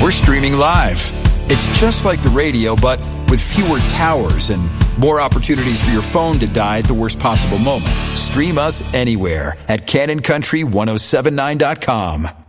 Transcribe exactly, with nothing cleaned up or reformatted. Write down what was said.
we're streaming live. It's just like the radio, but with fewer towers and more opportunities for your phone to die at the worst possible moment. Stream us anywhere at Cannon Country ten seventy-nine dot com.